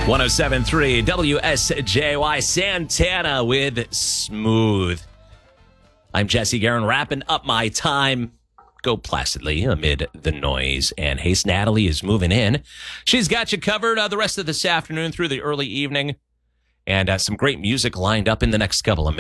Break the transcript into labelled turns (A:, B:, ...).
A: 107.3 WSJY Santana with Smooth. I'm Jesse Guerin, wrapping up my time. Go placidly amid the noise. And Hayes Natalie is moving in. She's got you covered the rest of this afternoon through the early evening. And some great music lined up in the next couple of minutes.